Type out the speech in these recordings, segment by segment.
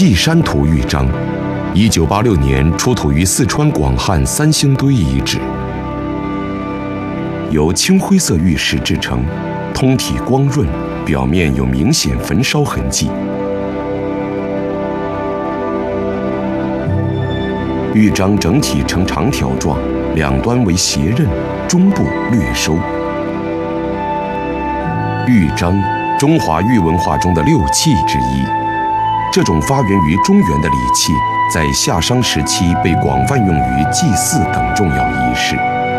稷山图玉章，1986年出土于四川广汉三星堆遗址，由青灰色玉石制成，通体光润，表面有明显焚烧痕迹。玉章整体呈长条状，两端为斜刃，中部略收。玉章，中华玉文化中的六器之一。这种发源于中原的礼器，在夏商时期被广泛用于祭祀等重要仪式。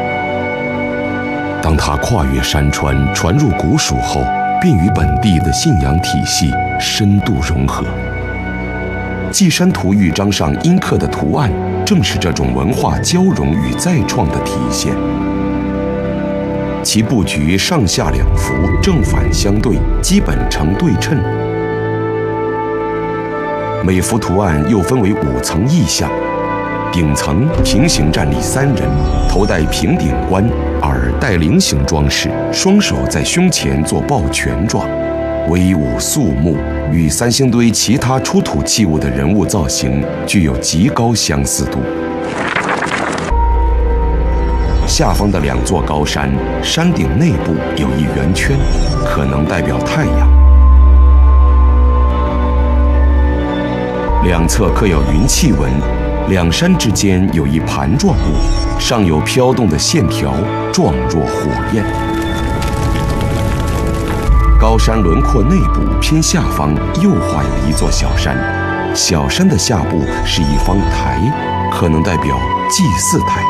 当它跨越山川，传入古蜀后，便与本地的信仰体系深度融合。稷山图玉章上阴刻的图案，正是这种文化交融与再创的体现。其布局上下两幅正反相对，基本成对称。每幅图案又分为5层意象，顶层平行站立3人，头戴平顶冠，耳戴菱形装饰，双手在胸前做抱拳状，威武肃穆，与三星堆其他出土器物的人物造型具有极高相似度。下方的2座高山，山顶内部有一圆圈，可能代表太阳。两侧刻有云气纹，两山之间有一盘状物，上有飘动的线条，状若火焰。高山轮廓内部偏下方右画有一座小山，小山的下部是一方台，可能代表祭祀台。